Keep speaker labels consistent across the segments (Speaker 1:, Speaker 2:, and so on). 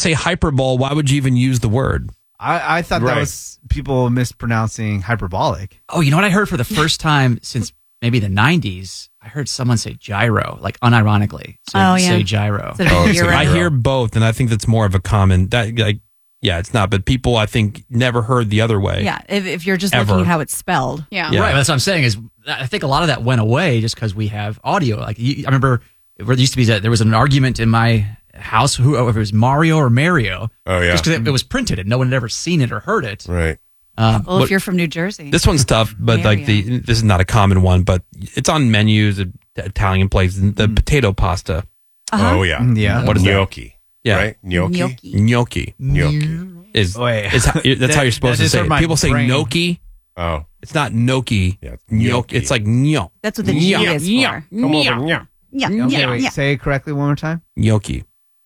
Speaker 1: say hyperbole, why would you even use the word?
Speaker 2: I thought that was people mispronouncing hyperbolic.
Speaker 3: Oh, you know what I heard for the first time since maybe the 90s? I heard someone say gyro, like unironically. So say gyro.
Speaker 1: I hear both, and I think that's more of a common... it's not, but people, I think, never heard the other way.
Speaker 4: Yeah, if you're just looking at how it's spelled.
Speaker 3: Yeah. Right, that's what I'm saying is I think a lot of that went away just because we have audio. Like I remember there used to be there was an argument in my house, if it was Mario or Mario.
Speaker 5: Oh, yeah.
Speaker 3: Just because it was printed and no one had ever seen it or heard it.
Speaker 5: Right.
Speaker 4: Well, if you're from New Jersey.
Speaker 1: This one's tough, but this is not a common one, but it's on menus at Italian places. The potato pasta.
Speaker 5: Oh, yeah.
Speaker 2: Yeah.
Speaker 1: What is
Speaker 5: gnocchi?
Speaker 1: That? Yeah.
Speaker 5: Right? Gnocchi.
Speaker 1: Gnocchi. That's how you're supposed to say it. People say gnocchi.
Speaker 5: Oh.
Speaker 1: It's not gnocchi.
Speaker 5: Yeah, it's
Speaker 1: gnocchi. It's like gno.
Speaker 4: That's what the G is for.
Speaker 5: Come over,
Speaker 2: Okay, wait, say it correctly one more time.
Speaker 1: Gnocchi.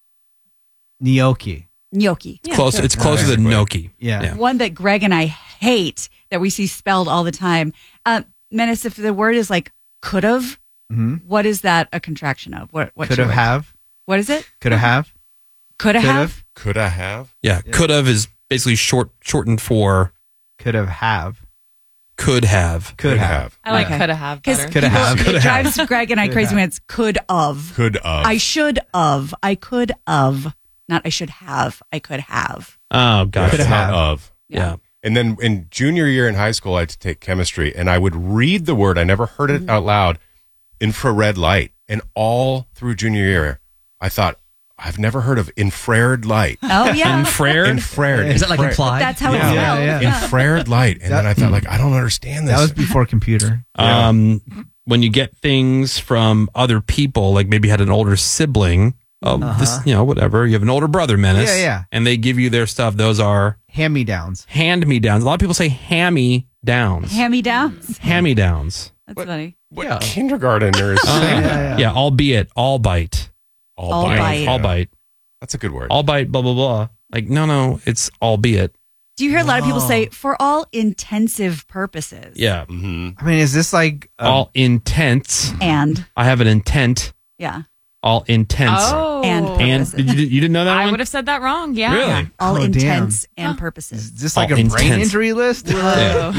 Speaker 2: Gnocchi.
Speaker 4: Gnocchi.
Speaker 1: Close. It's closer than gnocchi.
Speaker 2: Yeah.
Speaker 4: One that Greg and I hate that we see spelled all the time. Menace, if the word is like could've, what is that a contraction of? What
Speaker 2: Could've have.
Speaker 4: What is it?
Speaker 2: Coulda have.
Speaker 4: Coulda have?
Speaker 5: Coulda have?
Speaker 1: Yeah. Could've is basically shortened for
Speaker 2: Could've have.
Speaker 1: Could have.
Speaker 2: Could have.
Speaker 6: I like coulda have better.
Speaker 2: Coulda have.
Speaker 4: It drives Greg and I crazy when it's could of.
Speaker 5: Could of.
Speaker 4: I should of. I could of. Not I should have. I could have.
Speaker 1: Oh, gosh.
Speaker 5: Could have. Of.
Speaker 1: Yeah.
Speaker 5: And then in junior year in high school, I had to take chemistry, and I would read the word. I never heard it out loud. Infrared light. And all through junior year, I thought, I've never heard of infrared light.
Speaker 4: Oh, yeah.
Speaker 5: Infrared.
Speaker 3: Is that like implied?
Speaker 4: That's how it's spelled.
Speaker 2: Yeah.
Speaker 5: Infrared light. And then I thought, I don't understand this.
Speaker 2: That was before computer.
Speaker 1: When you get things from other people, like maybe you had an older sibling, this, whatever. You have an older brother, Menace.
Speaker 2: Yeah.
Speaker 1: And they give you their stuff. Those are
Speaker 2: hand-me-downs.
Speaker 1: Hand-me-downs. A lot of people say hand-me-downs.
Speaker 4: Hand-me-downs.
Speaker 1: Hand-me-downs.
Speaker 4: That's funny.
Speaker 5: What kindergartner is saying that?
Speaker 1: Yeah, albeit, all bite.
Speaker 4: All bite.
Speaker 1: All bite.
Speaker 5: That's a good word.
Speaker 1: All bite, blah, blah, blah. Like, no, it's albeit.
Speaker 4: Do you hear a lot of people say, for all intensive purposes?
Speaker 1: Yeah.
Speaker 2: I mean, is this like...
Speaker 1: all intents.
Speaker 4: And?
Speaker 1: I have an intent.
Speaker 4: Yeah.
Speaker 1: All intents.
Speaker 6: Oh.
Speaker 4: And purposes.
Speaker 1: You didn't know that
Speaker 6: I
Speaker 1: one?
Speaker 6: would have said that wrong. Yeah.
Speaker 1: Really?
Speaker 4: All intents
Speaker 2: damn.
Speaker 4: and purposes.
Speaker 2: Is this like a brain injury list?
Speaker 1: Yeah.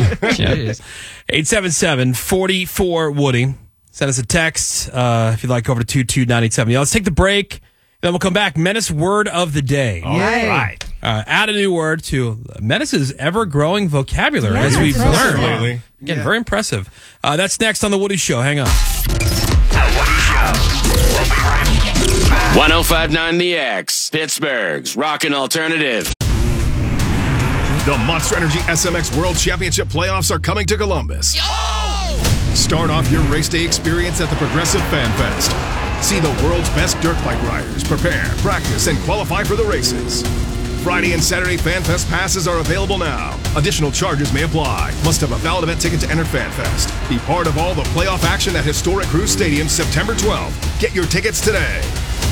Speaker 1: 877-44-WOODY. Send us a text if you'd like over to 22987. Let's take the break. Then we'll come back. Menace word of the day.
Speaker 2: All right.
Speaker 1: Add a new word to Menace's ever-growing vocabulary, as we've learned.
Speaker 5: Absolutely.
Speaker 1: Again, very impressive. That's next on The Woody Show. Hang on.
Speaker 7: The Woody Show. We'll be right back. 105.9 The X, Pittsburgh's Rockin' Alternative.
Speaker 8: The Monster Energy SMX World Championship playoffs are coming to Columbus. Start off your race day experience at the Progressive Fan Fest. See the world's best dirt bike riders prepare, practice, and qualify for the races. Friday and Saturday Fan Fest passes are available now. Additional charges may apply. Must have a valid event ticket to enter Fan Fest. Be part of all the playoff action at Historic Cruise Stadium September 12th. Get your tickets today.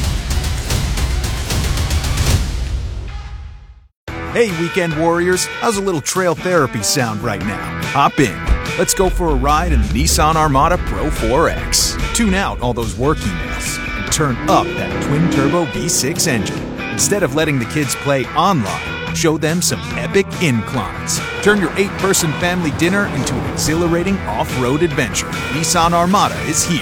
Speaker 9: Hey, weekend warriors, how's a little trail therapy sound right now? Hop in. Let's go for a ride in the Nissan Armada Pro 4X. Tune out all those work emails and turn up that twin-turbo V6 engine. Instead of letting the kids play online, show them some epic inclines. Turn your 8-person family dinner into an exhilarating off-road adventure. Nissan Armada is here.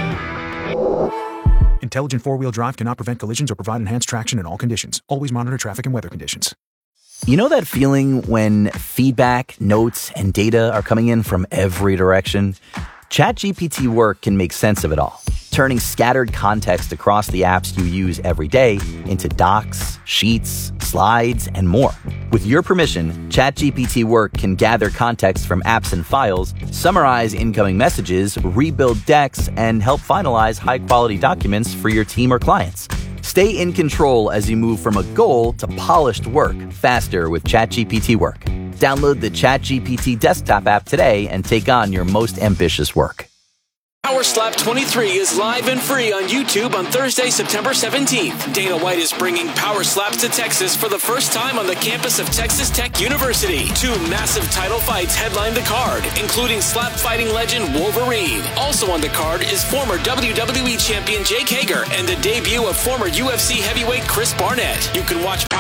Speaker 9: Intelligent four-wheel drive cannot prevent collisions or provide enhanced traction in all conditions. Always monitor traffic and weather conditions.
Speaker 10: You know that feeling when feedback, notes, and data are coming in from every direction? ChatGPT Work can make sense of it all, turning scattered context across the apps you use every day into docs, sheets, slides, and more. With your permission, ChatGPT Work can gather context from apps and files, summarize incoming messages, rebuild decks, and help finalize high-quality documents for your team or clients. Stay in control as you move from a goal to polished work faster with ChatGPT Work. Download the ChatGPT desktop app today and take on your most ambitious work.
Speaker 7: Power Slap 23 is live and free on YouTube on Thursday, September 17th. Dana White is bringing Power Slaps to Texas for the first time on the campus of Texas Tech University. 2 massive title fights headline the card, including slap fighting legend Wolverine. Also on the card is former WWE champion Jake Hager and the debut of former UFC heavyweight Chris Barnett. You can watch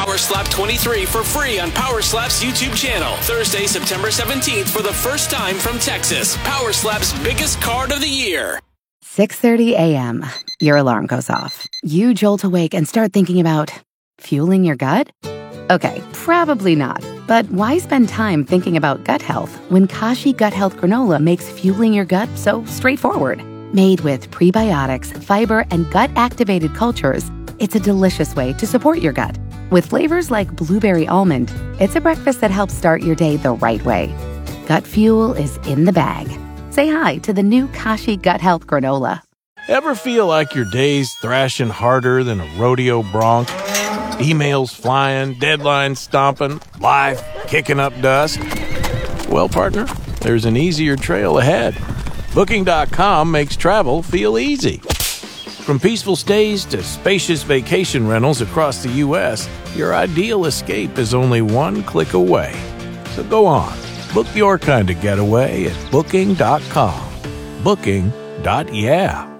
Speaker 7: Power Slap 23 for free on Power Slap's YouTube channel. Thursday, September 17th for the first time from Texas. Power Slap's biggest card of the year.
Speaker 11: 6:30 a.m. Your alarm goes off. You jolt awake and start thinking about fueling your gut? Okay, probably not. But why spend time thinking about gut health when Kashi Gut Health Granola makes fueling your gut so straightforward? Made with prebiotics, fiber, and gut-activated cultures, it's a delicious way to support your gut. With flavors like blueberry almond, it's a breakfast that helps start your day the right way. Gut fuel is in the bag. Say hi to the new Kashi Gut Health Granola.
Speaker 12: Ever feel like your day's thrashing harder than a rodeo bronc? Emails flying, deadlines stomping, life kicking up dust? Well, partner, there's an easier trail ahead. Booking.com makes travel feel easy. From peaceful stays to spacious vacation rentals across the U.S., your ideal escape is only one click away. So go on, book your kind of getaway at Booking.com. Booking.yeah.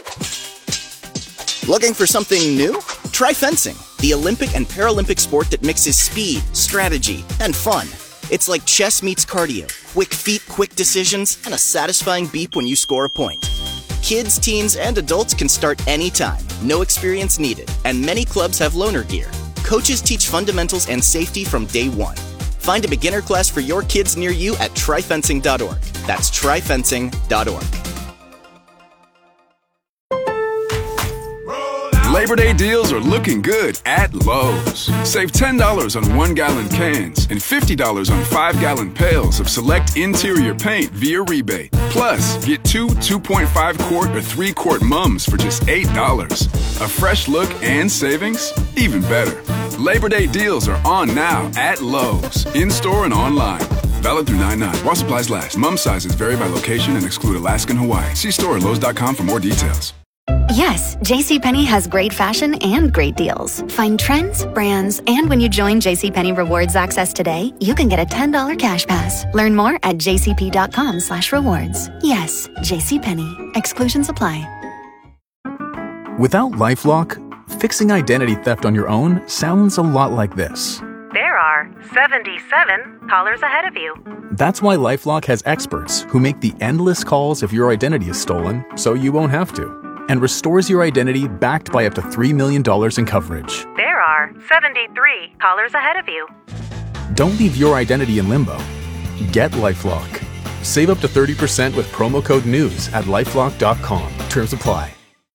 Speaker 13: Looking for something new? Try fencing, the Olympic and Paralympic sport that mixes speed, strategy, and fun. It's like chess meets cardio, quick feet, quick decisions, and a satisfying beep when you score a point. Kids, teens, and adults can start anytime, no experience needed, and many clubs have loaner gear. Coaches teach fundamentals and safety from day one. Find a beginner class for your kids near you at tryfencing.org. That's tryfencing.org.
Speaker 14: Labor Day deals are looking good at Lowe's. Save $10 on 1-gallon cans and $50 on 5-gallon pails of select interior paint via rebate. Plus, get 2 2.5-quart or 3-quart mums for just $8. A fresh look and savings? Even better. Labor Day deals are on now at Lowe's, in-store and online. Valid through 9/9. While supplies last. Mum sizes vary by location and exclude Alaska and Hawaii. See store at Lowe's.com for more details.
Speaker 15: Yes, JCPenney has great fashion and great deals. Find trends, brands, and when you join JCPenney Rewards Access today, you can get a $10 cash pass. Learn more at jcp.com/rewards. Yes, JCPenney. Exclusions apply.
Speaker 16: Without LifeLock, fixing identity theft on your own sounds a lot like this.
Speaker 17: There are 77 callers ahead of you.
Speaker 16: That's why LifeLock has experts who make the endless calls if your identity is stolen, so you won't have to, and restores your identity backed by up to $3 million in coverage.
Speaker 17: There are 73 callers ahead of you.
Speaker 16: Don't leave your identity in limbo. Get LifeLock. Save up to 30% with promo code NEWS at LifeLock.com. Terms apply.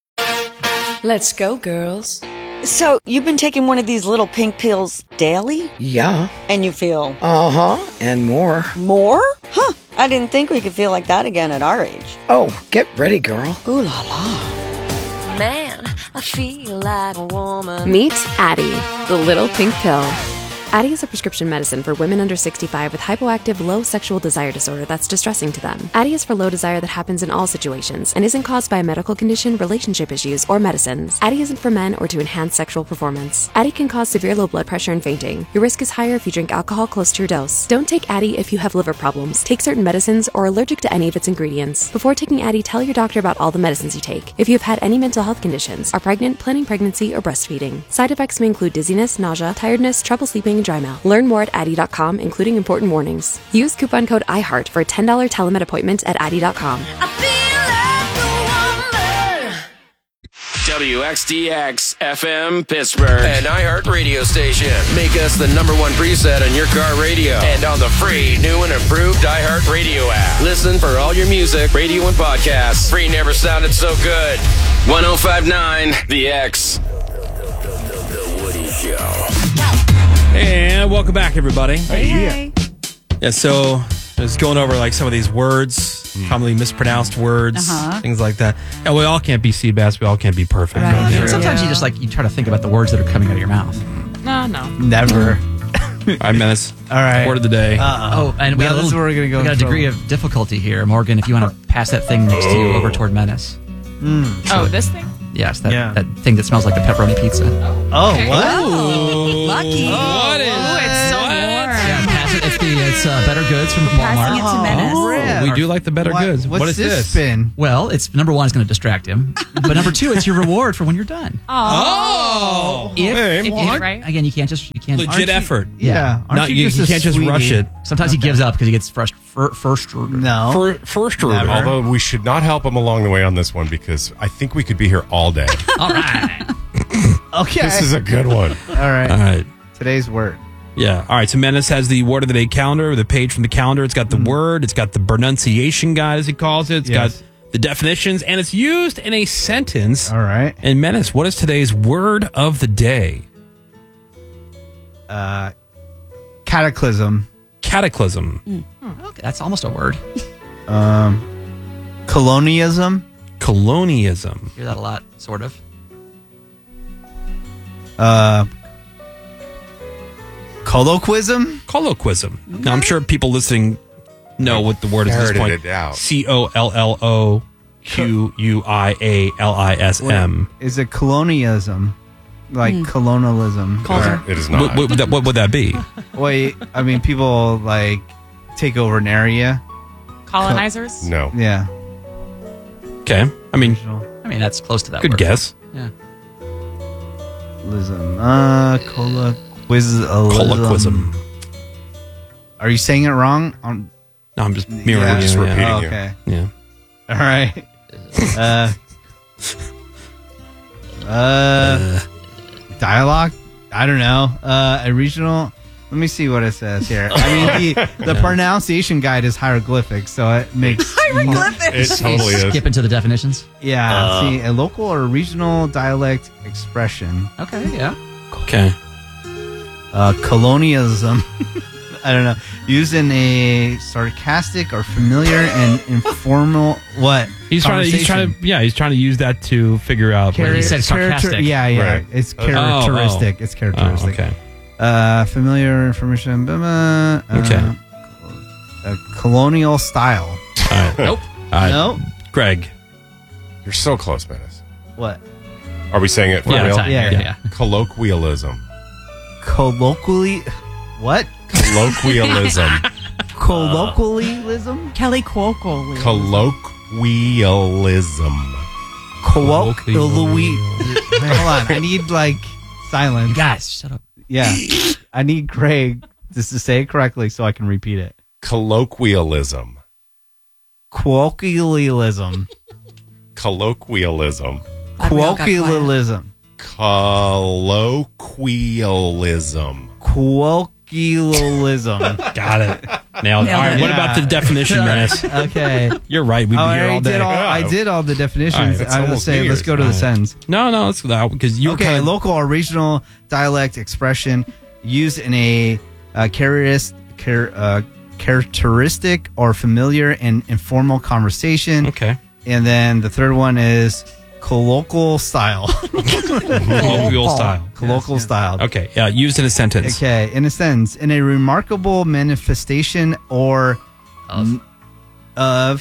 Speaker 18: Let's go, girls. So, you've been taking one of these little pink pills daily?
Speaker 19: Yeah.
Speaker 18: And you feel?
Speaker 19: Uh-huh, and more.
Speaker 18: More? Huh, I didn't think we could feel like that again at our age.
Speaker 19: Oh, get ready, girl.
Speaker 18: Ooh la la.
Speaker 20: Man, I feel like a woman.
Speaker 21: Meet Addie, the little pink pill. Addie is a prescription medicine for women under 65 with hypoactive low sexual desire disorder that's distressing to them. Addie is for low desire that happens in all situations and isn't caused by a medical condition, relationship issues, or medicines. Addie isn't for men or to enhance sexual performance. Addie can cause severe low blood pressure and fainting. Your risk is higher if you drink alcohol close to your dose. Don't take Addie if you have liver problems, take certain medicines, or are allergic to any of its ingredients. Before taking Addie, tell your doctor about all the medicines you take. If you have had any mental health conditions, are pregnant, planning pregnancy, or breastfeeding. Side effects may include dizziness, nausea, tiredness, trouble sleeping, and dry mouth. Learn more at Addie.com, including important warnings. Use coupon code IHEART for a $10 telemed appointment at Addie.com.
Speaker 7: WXDX FM Pittsburgh, an iHeart radio station. Make us the #1 preset on your car radio and on the free new and improved iHeart Radio app. Listen for all your music, radio, and podcasts. Free never sounded so good. 105.9 The X. The Woody Show.
Speaker 1: And welcome back, everybody.
Speaker 4: Hey.
Speaker 1: Yeah, so I was going over like some of these words, commonly mispronounced words, things like that. And we all can't be Seabass. We all can't be perfect.
Speaker 3: Right. Sometimes you just you try to think about the words that are coming out of your mouth.
Speaker 6: No.
Speaker 2: Never.
Speaker 1: All right, Menace.
Speaker 2: All right.
Speaker 1: Word of the day.
Speaker 3: Oh, and we got
Speaker 2: this is where we're gonna go.
Speaker 3: We got a degree of difficulty here, Morgan. If you want to pass that thing next to you over toward Menace.
Speaker 6: Oh, this thing?
Speaker 3: Yes, that thing that smells like the pepperoni pizza.
Speaker 2: Oh, what?
Speaker 4: Oh, lucky.
Speaker 1: What is
Speaker 6: it's so warm.
Speaker 3: Yeah, pass it. It's Better Goods from Walmart.
Speaker 4: Passing it to Menace.
Speaker 1: Oh, we do like the better goods.
Speaker 2: What's
Speaker 1: What is this?
Speaker 2: spin?
Speaker 3: Well, it's number one, it's going to distract him. But number two, it's your reward for when you're done.
Speaker 1: Oh,
Speaker 6: If you do right.
Speaker 3: Again, you can't.
Speaker 1: Legit effort.
Speaker 2: Yeah. Aren't
Speaker 1: Not, you
Speaker 2: just a
Speaker 1: can't just
Speaker 2: sweetie?
Speaker 1: rush it.
Speaker 3: Sometimes he gives up because he gets first.
Speaker 2: No.
Speaker 1: First
Speaker 2: Never.
Speaker 5: Although we should not help him along the way on this one because I think we could be here all day.
Speaker 3: All right.
Speaker 2: Okay.
Speaker 5: This is a good one.
Speaker 2: All right.
Speaker 1: All right.
Speaker 2: Today's word.
Speaker 1: Yeah. All right. So Menace has the word of the day calendar, the page from the calendar. It's got the word. It's got the pronunciation guide, as he calls it. It's got the definitions, and it's used in a sentence.
Speaker 2: All right.
Speaker 1: And Menace, what is today's word of the day?
Speaker 2: Cataclysm.
Speaker 1: Cataclysm.
Speaker 3: Okay, that's almost a word.
Speaker 2: Colonialism.
Speaker 1: Colonialism.
Speaker 3: Hear that a lot, sort of.
Speaker 2: Colloquism.
Speaker 1: Colloquism. Now, I'm sure people listening know what the word is at this point.
Speaker 5: Ferreted it out.
Speaker 1: COLLOQUIALISM.
Speaker 2: Is it colonialism? Like colonialism.
Speaker 5: It is not.
Speaker 1: What would that be?
Speaker 2: Wait, I mean, people like take over an area.
Speaker 6: Colonizers?
Speaker 5: No.
Speaker 2: Yeah.
Speaker 1: Okay. I mean,
Speaker 3: that's close to that
Speaker 1: good
Speaker 3: word.
Speaker 1: guess.
Speaker 3: Yeah.
Speaker 1: Colloquism.
Speaker 2: Are you saying it wrong?
Speaker 1: No, I'm just mirroring you.
Speaker 5: Just repeating
Speaker 2: Oh,
Speaker 5: you.
Speaker 2: okay.
Speaker 1: Yeah.
Speaker 2: All right. Dialogue? I don't know. A regional. Let me see what it says here. I mean, the pronunciation guide is hieroglyphic, so it makes
Speaker 5: It totally is.
Speaker 3: Skip into the definitions.
Speaker 2: Yeah. See, a local or regional dialect expression.
Speaker 3: Okay. Yeah.
Speaker 1: Okay.
Speaker 2: Colonialism. I don't know. Used in a sarcastic or familiar and informal what?
Speaker 1: He's trying to use that to figure out.
Speaker 3: He said sarcastic.
Speaker 2: Yeah.
Speaker 5: Right.
Speaker 2: It's characteristic. It's characteristic.
Speaker 1: okay.
Speaker 2: Familiar information.
Speaker 1: Okay.
Speaker 2: Colonial style.
Speaker 1: All right.
Speaker 3: Nope.
Speaker 2: Nope.
Speaker 1: Greg.
Speaker 5: You're so close, Menace.
Speaker 2: What?
Speaker 5: Are we saying it for real?
Speaker 2: Yeah.
Speaker 5: Colloquialism.
Speaker 2: Colloquially. What?
Speaker 5: Colloquialism.
Speaker 2: Colloquialism?
Speaker 4: Kelly Cuoco.
Speaker 5: Colloquialism.
Speaker 2: Colloquially. Hold on. I need silence.
Speaker 3: You guys, shut up.
Speaker 2: Yeah. I need Greg just to say it correctly so I can repeat it.
Speaker 5: Colloquialism.
Speaker 2: Colloquialism.
Speaker 5: Colloquialism.
Speaker 2: Colloquialism.
Speaker 5: Colloquialism.
Speaker 2: Colloquialism.
Speaker 1: Got it. Nailed it. All right. What about the definition, Menace?
Speaker 2: Okay.
Speaker 1: You're right. We'd be here all day.
Speaker 2: I did all the definitions.
Speaker 5: All right,
Speaker 2: I would say let's go to the sentence.
Speaker 1: No, let's go because you.
Speaker 2: Okay, local or regional dialect expression used in a characteristic or familiar and informal conversation.
Speaker 1: Okay.
Speaker 2: And then the third one is colloquial style.
Speaker 1: Colloquial style.
Speaker 2: Colloquial style.
Speaker 1: Okay. Yeah. Used in a sentence.
Speaker 2: Okay. In a sentence, in a remarkable manifestation or of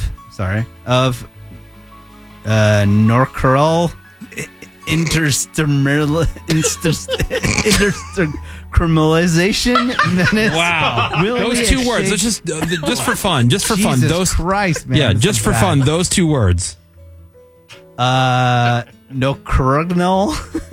Speaker 2: Norcurl intercriminalization.
Speaker 1: Wow.
Speaker 2: Really
Speaker 1: those two words. Let's just for fun. Just for fun.
Speaker 2: Jesus
Speaker 1: Those.
Speaker 2: Christ, man.
Speaker 1: Yeah.
Speaker 2: this
Speaker 1: Just
Speaker 2: is
Speaker 1: for
Speaker 2: bad.
Speaker 1: fun. Those two words.
Speaker 2: Nocturnal.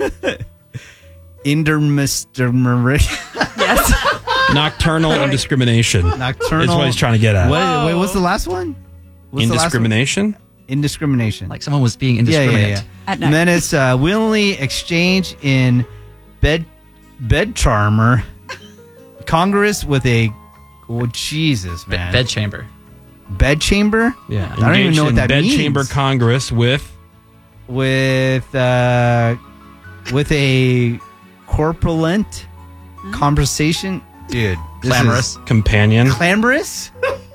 Speaker 4: Yes.
Speaker 1: Nocturnal indiscrimination.
Speaker 2: Nocturnal.
Speaker 1: Is what he's trying to get at.
Speaker 2: Wait, what's the last one? What's the last one?
Speaker 1: Indiscrimination.
Speaker 2: Indiscrimination.
Speaker 3: Like someone was being indiscriminate.
Speaker 2: Yeah.
Speaker 4: At night.
Speaker 2: And then it's willingly exchange in bed charmer Congress with a Jesus, man.
Speaker 3: Bed chamber.
Speaker 2: Bed chamber?
Speaker 1: Yeah.
Speaker 2: I don't even know what that
Speaker 1: bed
Speaker 2: means.
Speaker 1: chamber Congress with
Speaker 2: a corpulent conversation. Dude. this
Speaker 3: Clamorous.
Speaker 2: is-
Speaker 1: companion.
Speaker 2: Clamorous?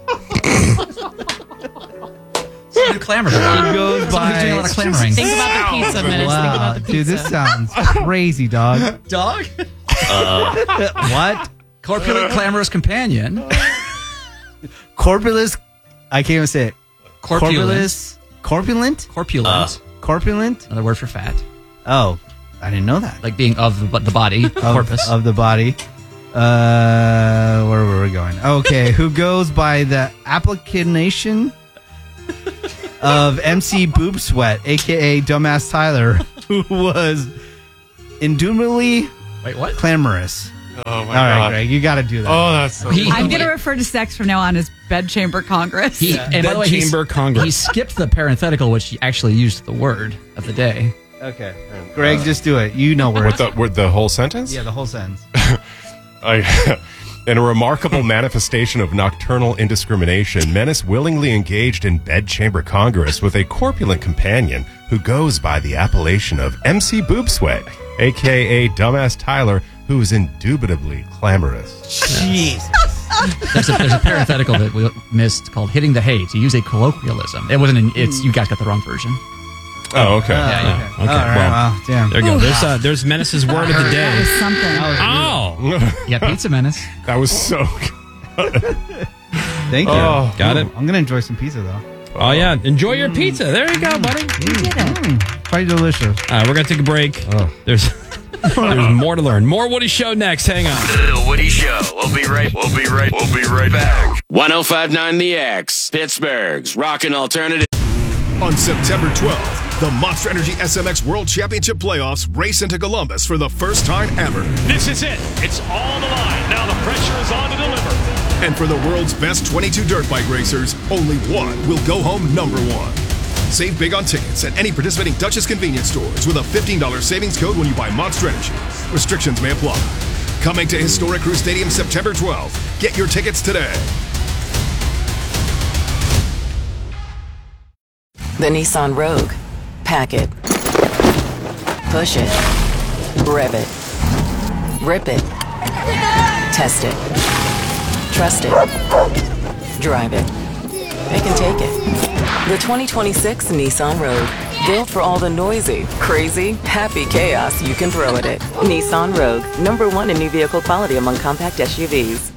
Speaker 3: New clamor.
Speaker 2: It goes
Speaker 3: Someone's doing a lot of clamoring.
Speaker 6: Think about the pizza, Menace. Think about the pizza.
Speaker 2: Dude, this sounds crazy, dog.
Speaker 3: Dog?
Speaker 2: What?
Speaker 3: Corpulent, clamorous companion.
Speaker 2: Corpulous. I can't even say it.
Speaker 3: Corpulent.
Speaker 2: Corpulent?
Speaker 3: Corpulent.
Speaker 2: Corpulent?
Speaker 3: Another word for fat.
Speaker 2: Oh, I didn't know that.
Speaker 3: Like being of the body. Corpus.
Speaker 2: Of the body. Where were we going? Okay, who goes by the application of MC Boob Sweat, aka Dumbass Tyler, who was indubitably clamorous.
Speaker 5: Oh my
Speaker 2: All
Speaker 5: God.
Speaker 2: right, Greg, you got to do that.
Speaker 5: Oh, that's so
Speaker 4: I'm going to refer to sex from now on as bedchamber Congress.
Speaker 3: And by the way,
Speaker 1: Chamber Congress.
Speaker 3: He skipped the parenthetical, which he actually used the word of the day.
Speaker 2: Okay, Greg, just do it. You know where
Speaker 5: with the whole sentence?
Speaker 2: Yeah, the whole sentence.
Speaker 5: In a remarkable manifestation of nocturnal indiscrimination, Menace willingly engaged in bedchamber congress with a corpulent companion who goes by the appellation of MC Boob Sweat, a.k.a. Dumbass Tyler, who is indubitably clamorous.
Speaker 2: Jesus.
Speaker 3: There's a parenthetical that we missed called "hitting the hay" to use a colloquialism. It wasn't. It's you guys got the wrong version.
Speaker 5: Oh, okay.
Speaker 3: Yeah.
Speaker 1: Okay.
Speaker 2: Well, damn.
Speaker 1: There you go. There's Menace's word of the day.
Speaker 4: That was something.
Speaker 1: Oh.
Speaker 3: Yeah, Pizza Menace.
Speaker 5: That was so good.
Speaker 2: Thank you.
Speaker 5: Oh,
Speaker 1: got it.
Speaker 2: I'm going to enjoy some pizza, though.
Speaker 1: Oh, yeah. Enjoy your pizza. There you go, buddy.
Speaker 4: You did it.
Speaker 2: Quite delicious.
Speaker 1: All right, we're going to take a break. There's more to learn. More Woody Show next. Hang on.
Speaker 7: The Woody Show. We'll be right back. 105.9 The X, Pittsburgh's rockin' alternative.
Speaker 8: On September 12th, the Monster Energy SMX World Championship Playoffs race into Columbus for the first time ever.
Speaker 22: This is it. It's all on the line. Now the pressure is on to deliver.
Speaker 8: And for the world's best 22 dirt bike racers, only one will go home number one. Save big on tickets at any participating Duchess convenience stores with a $15 savings code when you buy Monster Energy. Restrictions may apply. Coming to historic Crew Stadium September 12th. Get your tickets today.
Speaker 23: The Nissan Rogue. Pack it. Push it. Rev it. Rip it. Test it. Trust it. Drive it. They can take it. The 2026 Nissan Rogue. Built for all the noisy, crazy, happy chaos you can throw at it. Nissan Rogue. #1 in new vehicle quality among compact SUVs.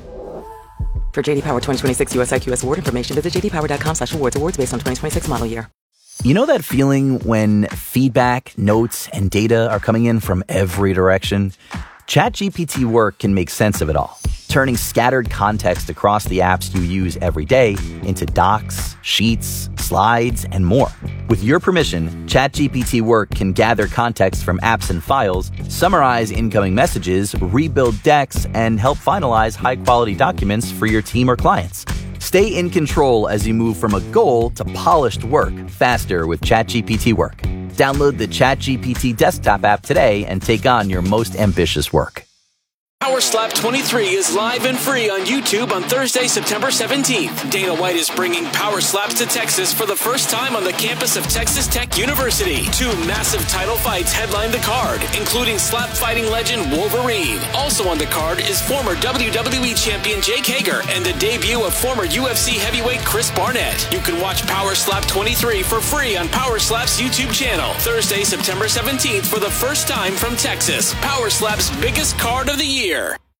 Speaker 23: For JD Power 2026 US IQS award information, visit jdpower.com/awards. Awards based on 2026 model year.
Speaker 10: You know that feeling when feedback, notes, and data are coming in from every direction? ChatGPT Work can make sense of it all, turning scattered context across the apps you use every day into docs, sheets, slides, and more. With your permission, ChatGPT Work can gather context from apps and files, summarize incoming messages, rebuild decks, and help finalize high-quality documents for your team or clients. Stay in control as you move from a goal to polished work faster with ChatGPT Work. Download the ChatGPT desktop app today and take on your most ambitious work.
Speaker 7: Power Slap 23 is live and free on YouTube on Thursday, September 17th. Dana White is bringing Power Slaps to Texas for the first time on the campus of Texas Tech University. 2 massive title fights headline the card, including slap fighting legend Wolverine. Also on the card is former WWE champion Jake Hager and the debut of former UFC heavyweight Chris Barnett. You can watch Power Slap 23 for free on Power Slap's YouTube channel. Thursday, September 17th for the first time from Texas. Power Slap's biggest card of the year.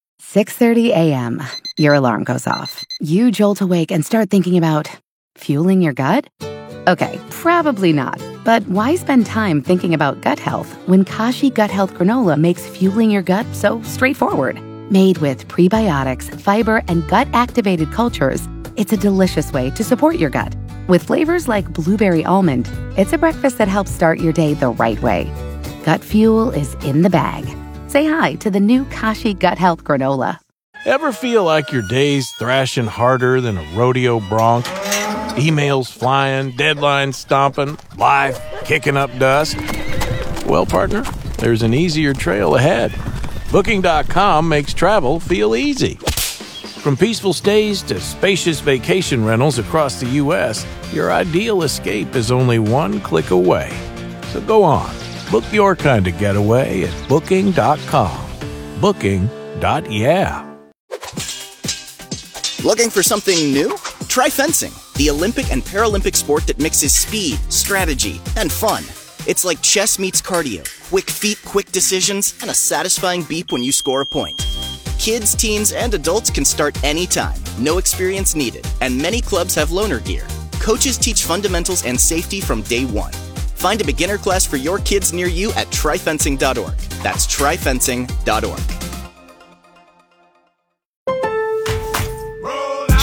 Speaker 11: 6:30 a.m. Your alarm goes off. You jolt awake and start thinking about fueling your gut? Okay, probably not. But why spend time thinking about gut health when Kashi Gut Health Granola makes fueling your gut so straightforward? Made with prebiotics, fiber, and gut-activated cultures, it's a delicious way to support your gut. With flavors like blueberry almond, it's a breakfast that helps start your day the right way. Gut fuel is in the bag. Say hi to the new Kashi Gut Health Granola.
Speaker 12: Ever feel like your day's thrashing harder than a rodeo bronc? Emails flying, deadlines stomping, life kicking up dust? Well, partner, there's an easier trail ahead. Booking.com makes travel feel easy. From peaceful stays to spacious vacation rentals across the U.S., your ideal escape is only one click away. So go on. Book your kind of getaway at Booking.com. Booking.yeah.
Speaker 13: Looking for something new? Try fencing, the Olympic and Paralympic sport that mixes speed, strategy, and fun. It's like chess meets cardio, quick feet, quick decisions, and a satisfying beep when you score a point. Kids, teens, and adults can start anytime, no experience needed, and many clubs have loaner gear. Coaches teach fundamentals and safety from day one. Find a beginner class for your kids near you at tryfencing.org. That's tryfencing.org.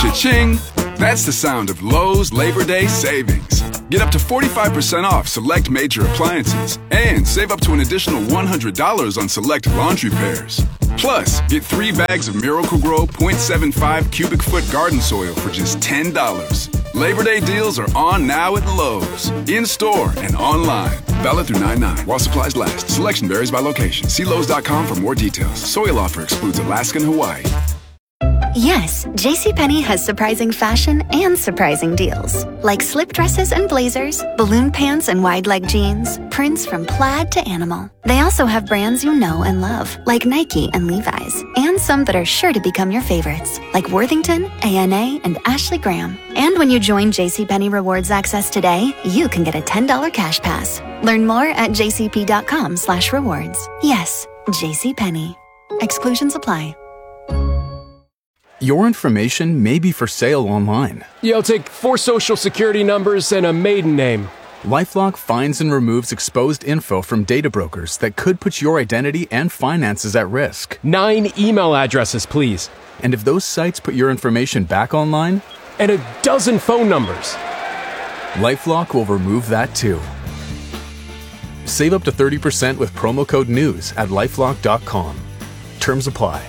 Speaker 9: Cha-ching! That's the sound of Lowe's Labor Day savings. Get up to 45% off select major appliances and save up to an additional $100 on select laundry pairs. Plus, get 3 bags of Miracle-Gro 0.75 cubic foot garden soil for just $10. Labor Day deals are on now at Lowe's. In-store and online. Valid through 9/9 while supplies last. Selection varies by location. See Lowe's.com for more details. Soil offer excludes Alaska and Hawaii.
Speaker 14: Yes, JCPenney has surprising fashion and surprising deals. Like slip dresses and blazers, balloon pants and wide leg jeans, prints from plaid to animal. They also have brands you know and love, like Nike and Levi's, and some that are sure to become your favorites, like Worthington, ANA, and Ashley Graham. And when you join JCPenney Rewards Access today, you can get a $10 cash pass. Learn more at jcp.com/rewards. Yes, JCPenney. Exclusions apply.
Speaker 16: Your information may be for sale online.
Speaker 15: Yeah, I'll take 4 social security numbers and a maiden name.
Speaker 16: LifeLock finds and removes exposed info from data brokers that could put your identity and finances at risk.
Speaker 15: 9 email addresses, please.
Speaker 16: And if those sites put your information back online?
Speaker 15: And a dozen phone numbers.
Speaker 16: LifeLock will remove that too. Save up to 30% with promo code NEWS at LifeLock.com. Terms apply.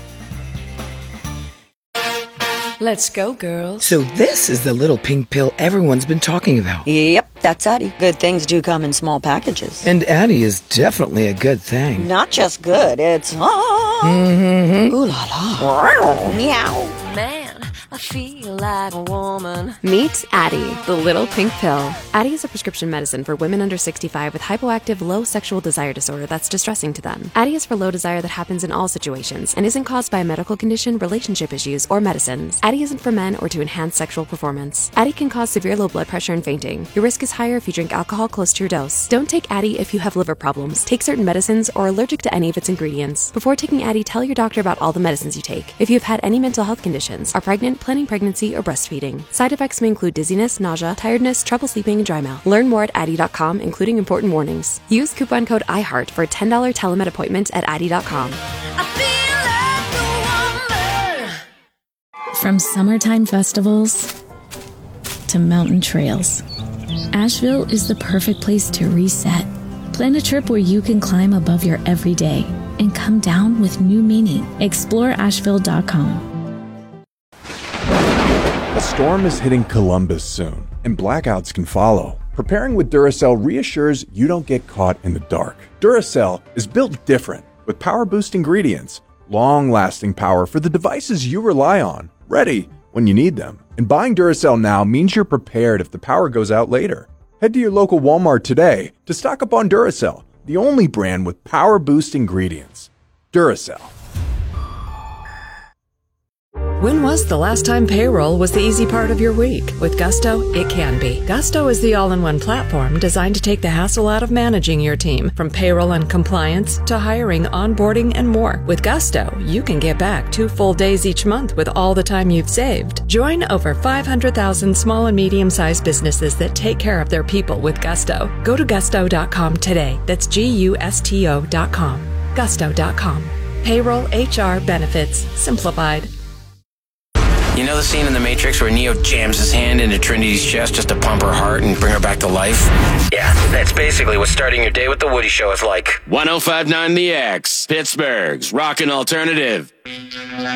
Speaker 18: Let's go, girls.
Speaker 19: So this is the little pink pill everyone's been talking about.
Speaker 18: Yep, that's Addie. Good things do come in small packages.
Speaker 19: And Addie is definitely a good thing.
Speaker 18: Not just good, it's
Speaker 19: Mm-hmm.
Speaker 18: ooh la la. Meow.
Speaker 20: Man, I feel like a woman.
Speaker 21: Meet Addie, the little pink pill. Addie is a prescription medicine for women under 65 with hypoactive low sexual desire disorder that's distressing to them. Addie is for low desire that happens in all situations and isn't caused by a medical condition, relationship issues, or medicines. Addie isn't for men or to enhance sexual performance. Addie can cause severe low blood pressure and fainting. Your risk is higher if you drink alcohol close to your dose. Don't take Addie if you have liver problems, take certain medicines, or are allergic to any of its ingredients. Before taking Addie, tell your doctor about all the medicines you take. If you have had any mental health conditions, are pregnant, planning pregnancy, or breastfeeding. Side effects may include dizziness, nausea, tiredness, trouble sleeping, and dry mouth. Learn more at Addie.com, including important warnings. Use coupon code IHEART for a $10 telemed appointment at Addie.com.
Speaker 24: From summertime festivals to mountain trails, Asheville is the perfect place to reset. Plan a trip where you can climb above your everyday and come down with new meaning. Explore Asheville.com.
Speaker 25: A storm is hitting Columbus soon, and blackouts can follow. Preparing with Duracell reassures you don't get caught in the dark. Duracell is built different, with power-boost ingredients, long-lasting power for the devices you rely on, ready when you need them. And buying Duracell now means you're prepared if the power goes out later. Head to your local Walmart today to stock up on Duracell, the only brand with power-boost ingredients. Duracell.
Speaker 26: When was the last time payroll was the easy part of your week? With Gusto, it can be. Gusto is the all-in-one platform designed to take the hassle out of managing your team, from payroll and compliance to hiring, onboarding, and more. With Gusto, you can get back 2 full days each month with all the time you've saved. Join over 500,000 small and medium-sized businesses that take care of their people with Gusto. Go to gusto.com today. That's GUSTO.com. Gusto.com. Payroll, HR, benefits, simplified.
Speaker 27: You know the scene in The Matrix where Neo jams his hand into Trinity's chest just to pump her heart and bring her back to life? Yeah, that's basically what starting your day with The Woody Show is like.
Speaker 7: 105.9 The X, Pittsburgh's Rockin' Alternative.